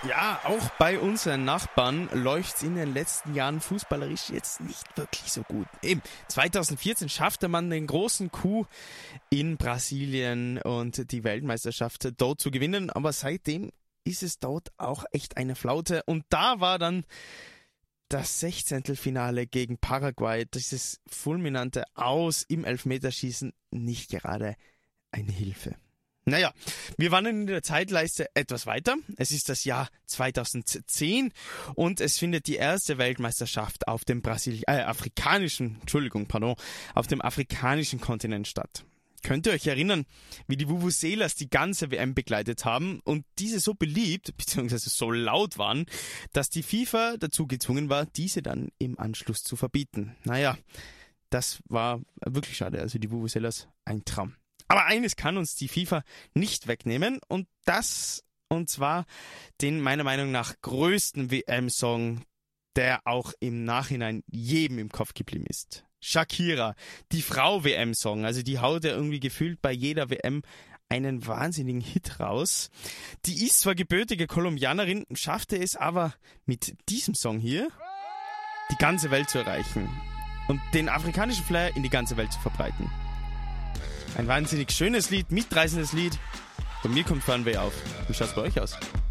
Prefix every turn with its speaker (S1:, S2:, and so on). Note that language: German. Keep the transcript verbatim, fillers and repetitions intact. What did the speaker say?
S1: Ja, auch bei unseren Nachbarn läuft's in den letzten Jahren fußballerisch jetzt nicht wirklich so gut. Eben, zwanzig vierzehn schaffte man den großen Coup in Brasilien und die Weltmeisterschaft dort zu gewinnen, aber seitdem ist es dort auch echt eine Flaute. Und da war dann das Sechzehntelfinale gegen Paraguay, dieses fulminante Aus im Elfmeterschießen, nicht gerade eine Hilfe. Naja, wir wandern in der Zeitleiste etwas weiter. Es ist das Jahr zweitausendzehn und es findet die erste Weltmeisterschaft auf dem Brasil- äh, afrikanischen, Entschuldigung, pardon, auf dem afrikanischen Kontinent statt. Könnt ihr euch erinnern, wie die Vuvuzelas die ganze W M begleitet haben und diese so beliebt bzw. so laut waren, dass die FIFA dazu gezwungen war, diese dann im Anschluss zu verbieten. Naja, das war wirklich schade. Also die Vuvuzelas, ein Traum. Aber eines kann uns die FIFA nicht wegnehmen und das, und zwar den meiner Meinung nach größten W M-Song, der auch im Nachhinein jedem im Kopf geblieben ist. Shakira, die Frau-W M-Song, also die haut ja irgendwie gefühlt bei jeder W M einen wahnsinnigen Hit raus. Die ist zwar gebürtige Kolumbianerin, schaffte es aber mit diesem Song hier, die ganze Welt zu erreichen und den afrikanischen Flair in die ganze Welt zu verbreiten. Ein wahnsinnig schönes Lied, mitreißendes Lied. Bei mir kommt Fernweh auf. Wie schaut's bei euch aus?